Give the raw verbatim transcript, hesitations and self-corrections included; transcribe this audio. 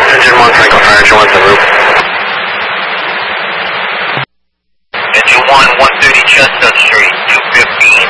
Engine one, Franco Fire, engine one, roof. Engine one, one thirty Chestnut Street, two fifteen.